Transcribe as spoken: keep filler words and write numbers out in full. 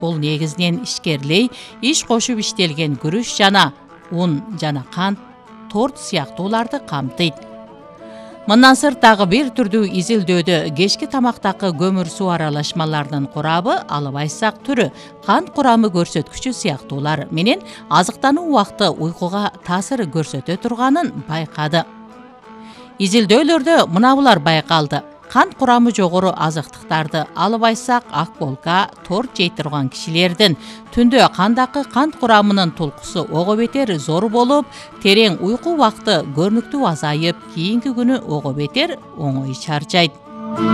Бул негизинен ишкерлей, иш кошуп иштелген күрүч жана ун жана кант, торт сыяктууларды камтыйт. Мындан сырт дагы бир түрдүү изилдөөдө кечки тамактагы көмүр суу аралашмаларынын курабы, алып айтсак түрү, кант курамы көрсөткүчү сыяктуулар менен азыктануу убакыты уйкуга таасир көрсөтө турганын байкады. Изилдөөлөрдө мына булар байкалды. Кант курамы жогору азыктыктарды, алып айтсак ак болка, торт жей турган кишилердин түндө кандагы кант курамынын тулкусу ого бетер зор болуп, терең уйку убакыты көрүнүктүү азайып, кийинки күнү ого бетер оңой чарчайт.